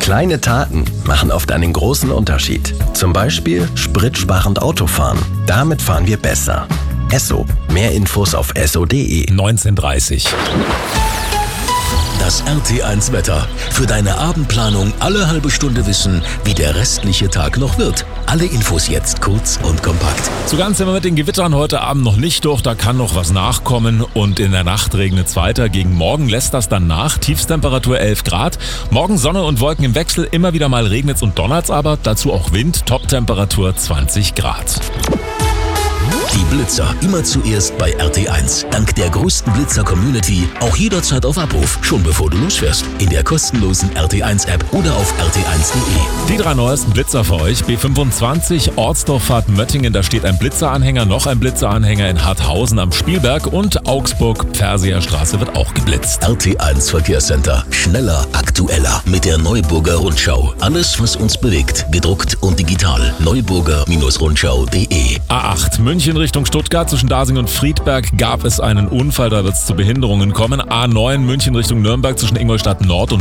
Kleine Taten machen oft einen großen Unterschied. Zum Beispiel spritsparend Autofahren. Damit fahren wir besser. Esso. Mehr Infos auf esso.de. 19:30. Das RT1 Wetter. Für deine Abendplanung alle halbe Stunde wissen, wie der restliche Tag noch wird. Alle Infos jetzt kurz und kompakt. So ganz sind wir mit den Gewittern heute Abend noch nicht durch, da kann noch was nachkommen und in der Nacht regnet es weiter. Gegen morgen lässt das dann nach, Tiefstemperatur 11 Grad. Morgen Sonne und Wolken im Wechsel, immer wieder mal regnet es und donnert es aber, dazu auch Wind, Toptemperatur 20 Grad. Die Blitzer immer zuerst bei RT1. Dank der größten Blitzer-Community auch jederzeit auf Abruf, schon bevor du losfährst. In der kostenlosen RT1-App oder auf rt1.de. Die 3 neuesten Blitzer für euch. B25 Ortsdorffahrt Möttingen, da steht ein Blitzeranhänger, noch ein Blitzeranhänger in Harthausen am Spielberg und Augsburg-Pferseer-Straße wird auch geblitzt. RT1 Verkehrscenter. Schneller, aktueller mit der Neuburger Rundschau. Alles, was uns bewegt, gedruckt und digital. Neuburger-Rundschau.de. A8 München Richtung Stuttgart, zwischen Dasing und Friedberg gab es einen Unfall, da wird es zu Behinderungen kommen. A9 München Richtung Nürnberg zwischen Ingolstadt Nord und